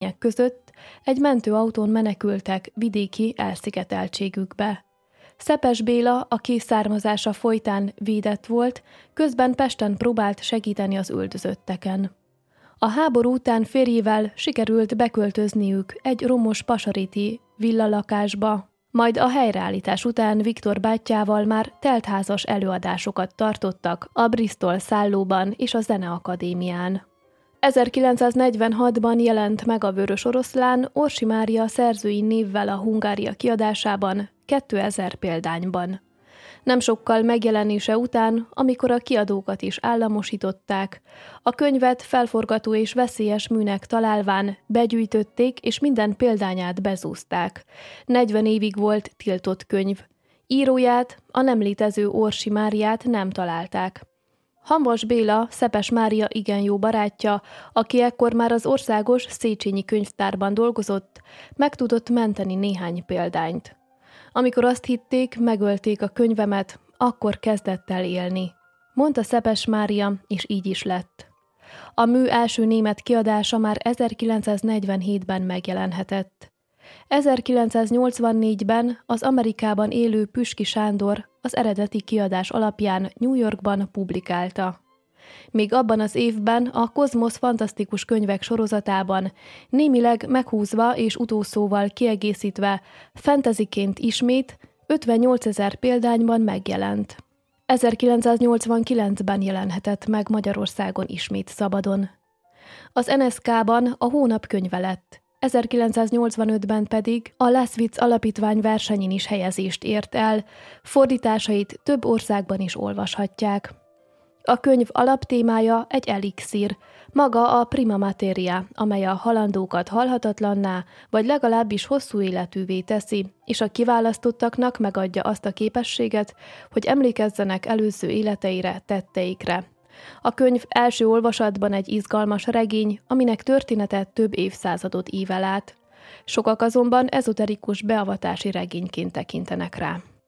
körülmények között egy mentőautón menekültek vidéki elszigeteltségükbe. Szepes Béla, aki származása folytán védett volt, közben Pesten próbált segíteni az üldözötteken. A háború után férjével sikerült beköltözniük egy romos pasaréti villalakásba, majd a helyreállítás után Viktor bátyjával már teltházas előadásokat tartottak a Bristol szállóban és a Zeneakadémián. 1946-ban jelent meg a Vörös Oroszlán Orsi Mária szerzői névvel a Hungária kiadásában, 2000 példányban. Nem sokkal megjelenése után, amikor a kiadókat is államosították, a könyvet felforgató és veszélyes műnek találván begyűjtötték és minden példányát bezúzták. 40 évig volt tiltott könyv. Íróját, a nem létező Orsi Máriát nem találták. Hamvas Béla, Szepes Mária igen jó barátja, aki ekkor már az országos Széchenyi könyvtárban dolgozott, meg tudott menteni néhány példányt. Amikor azt hitték, megölték a könyvemet, akkor kezdett el élni, mondta Szepes Mária, és így is lett. A mű első német kiadása már 1947-ben megjelenhetett. 1984-ben az Amerikában élő Püski Sándor az eredeti kiadás alapján New Yorkban publikálta. Még abban az évben a Kozmosz fantasztikus könyvek sorozatában némileg meghúzva és utószóval kiegészítve fantasyként ismét 58 000 példányban megjelent. 1989-ben jelenhetett meg Magyarországon ismét szabadon. Az NSZK-ban a hónap könyve lett, 1985-ben pedig a Lászvic Alapítvány versenyén is helyezést ért el, fordításait több országban is olvashatják. A könyv alaptémája egy elixír, maga a prima materia, amely a halandókat halhatatlanná, vagy legalábbis hosszú életűvé teszi, és a kiválasztottaknak megadja azt a képességet, hogy emlékezzenek előző életeire, tetteikre. A könyv első olvasatban egy izgalmas regény, aminek története több évszázadot ível át. Sokak azonban ezoterikus beavatási regényként tekintenek rá.